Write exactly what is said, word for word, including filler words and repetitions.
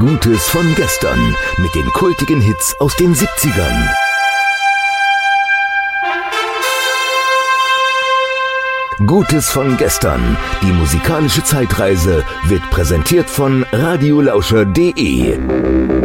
Gutes von gestern mit den kultigen Hits aus den siebzigern. Gutes von gestern, die musikalische Zeitreise, wird präsentiert von radiolauscher punkt de.